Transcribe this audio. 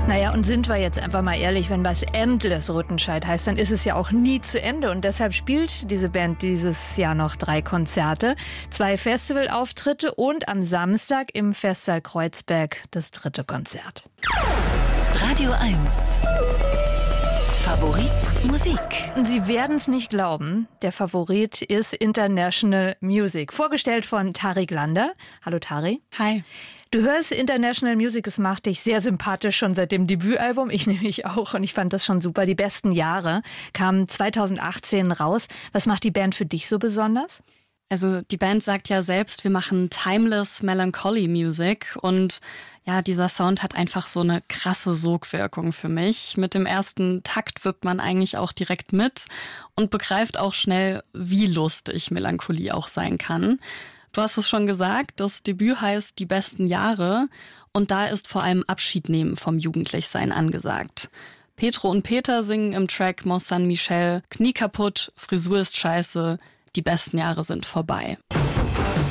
Naja, und sind wir jetzt einfach mal ehrlich, wenn was Endless Rüttenscheid heißt, dann ist es ja auch nie zu Ende. Und deshalb spielt diese Band dieses Jahr noch 3 Konzerte, 2 Festivalauftritte und am Samstag im Festsaal Kreuzberg das 3. Konzert. Radio 1. Favorit Musik. Sie werden es nicht glauben, der Favorit ist International Music. Vorgestellt von Tari Glander. Hallo Tari. Hi. Du hörst International Music, es macht dich sehr sympathisch schon seit dem Debütalbum. Ich nämlich auch und ich fand das schon super. Die besten Jahre kamen 2018 raus. Was macht die Band für dich so besonders? Also die Band sagt ja selbst, wir machen Timeless Melancholy Music und ja, dieser Sound hat einfach so eine krasse Sogwirkung für mich. Mit dem ersten Takt wippt man eigentlich auch direkt mit und begreift auch schnell, wie lustig Melancholie auch sein kann. Du hast es schon gesagt, das Debüt heißt Die besten Jahre und da ist vor allem Abschied nehmen vom Jugendlichsein angesagt. Petro und Peter singen im Track Mont Saint-Michel, Knie kaputt, Frisur ist scheiße, die besten Jahre sind vorbei.